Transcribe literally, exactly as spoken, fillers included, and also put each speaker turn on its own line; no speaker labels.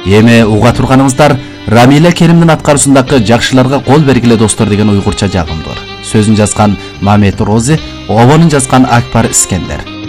Эми уга турганыңыздар Рамила Керимдин аткаруусундагы жакшыларга кол бергиле достор деген уйгурча жагымдуу. Сөзүн жазган Мамет Рози, обонун жазган Акбар Искендер.